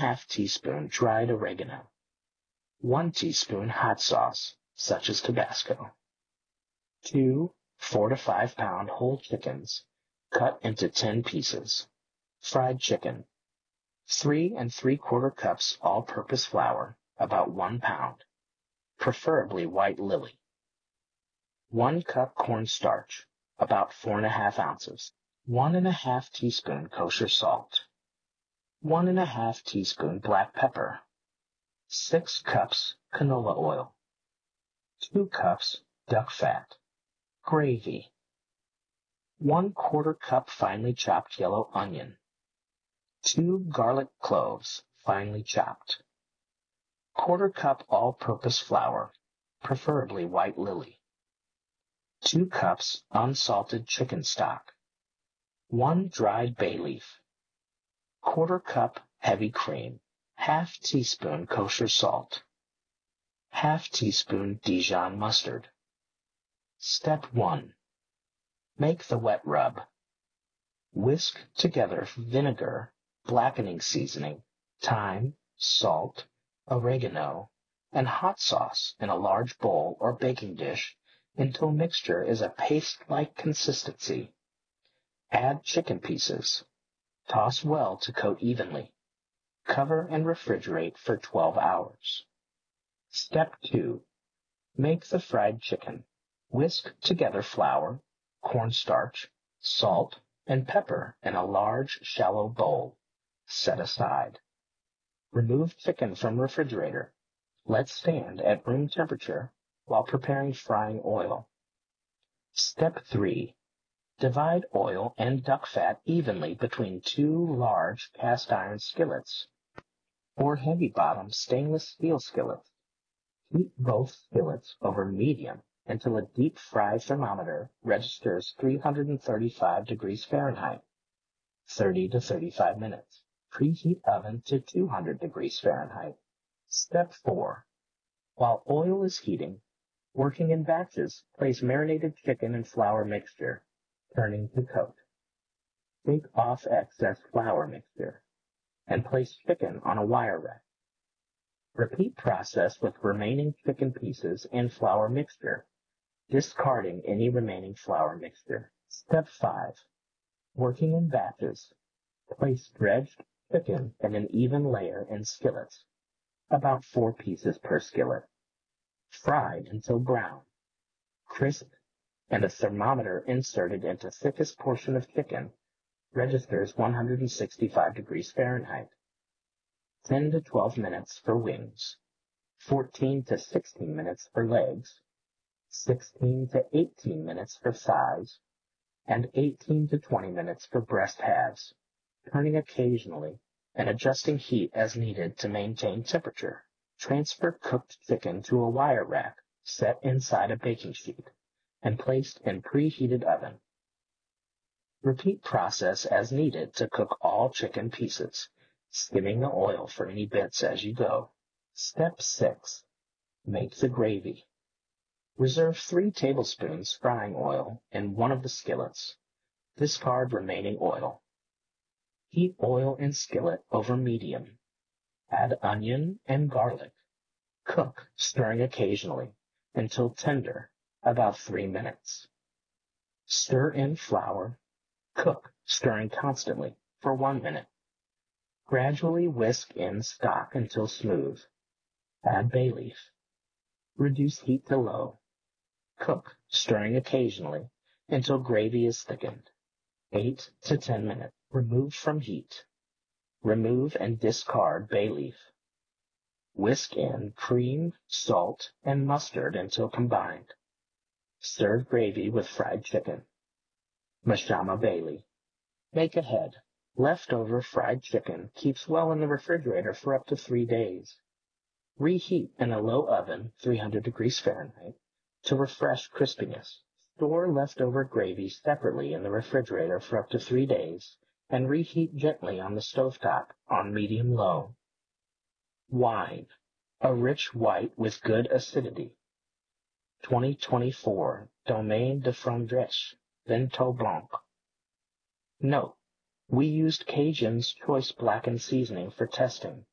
1/2 teaspoon dried oregano, 1 teaspoon hot sauce, such as Tabasco, 2 4 to 5 pound whole chickens, cut into 10 pieces, fried chicken, 3 3/4 cups all-purpose flour, about 1 pound, preferably white lily, 1 cup cornstarch, about 4 1/2 ounces, 1 1/2 teaspoon kosher salt, 1 1/2 teaspoon black pepper, 6 cups canola oil, 2 cups duck fat, gravy, 1/4 cup finely chopped yellow onion, 2 garlic cloves, finely chopped, 1/4 cup all-purpose flour, preferably white lily, 2 cups unsalted chicken stock, 1 dried bay leaf, 1/4 cup heavy cream, 1/2 teaspoon kosher salt, 1/2 teaspoon Dijon mustard. Step 1. Make the wet rub. Whisk together vinegar, blackening seasoning, thyme, salt, oregano, and hot sauce in a large bowl or baking dish until mixture is a paste-like consistency. Add chicken pieces. Toss well to coat evenly. Cover and refrigerate for 12 hours. Step 2. Make the fried chicken. Whisk together flour, cornstarch, salt, and pepper in a large, shallow bowl. Set aside. Remove chicken from refrigerator. Let stand at room temperature while preparing frying oil. Step 3. Divide oil and duck fat evenly between 2 large cast iron skillets or heavy-bottom stainless steel skillets. Heat both skillets over medium until a deep fry thermometer registers 335 degrees Fahrenheit, 30 to 35 minutes. Preheat oven to 200 degrees Fahrenheit. Step 4. While oil is heating, working in batches, place marinated chicken and flour mixture, turning to coat. Take off excess flour mixture and place chicken on a wire rack. Repeat process with remaining chicken pieces and flour mixture, discarding any remaining flour mixture. Step 5. Working in batches, place dredged chicken in an even layer in skillets, about 4 pieces per skillet. Fried until brown, crisp, and a thermometer inserted into thickest portion of chicken registers 165 degrees Fahrenheit. 10 to 12 minutes for wings, 14 to 16 minutes for legs, 16 to 18 minutes for thighs, and 18 to 20 minutes for breast halves, turning occasionally and adjusting heat as needed to maintain temperature. Transfer cooked chicken to a wire rack set inside a baking sheet and placed in preheated oven. Repeat process as needed to cook all chicken pieces, skimming the oil for any bits as you go. Step 6. Make the gravy. Reserve 3 tablespoons frying oil in one of the skillets. Discard remaining oil. Heat oil in skillet over medium. Add onion and garlic. Cook, stirring occasionally, until tender, about 3 minutes. Stir in flour. Cook, stirring constantly, for 1 minute. Gradually whisk in stock until smooth. Add bay leaf. Reduce heat to low. Cook, stirring occasionally, until gravy is thickened. 8 to 10 minutes. Remove from heat. Remove and discard bay leaf. Whisk in cream, salt, and mustard until combined. Serve gravy with fried chicken. Mashama Bailey. Make ahead. Leftover fried chicken keeps well in the refrigerator for up to 3 days. Reheat in a low oven, 300 degrees Fahrenheit, to refresh crispiness. Store leftover gravy separately in the refrigerator for up to 3 days and reheat gently on the stovetop on medium-low. Wine. A rich white with good acidity. 2024 Domaine de Fromdrech, Vin-Teau Blanc. Note: we used Cajun's choice blackened seasoning for testing.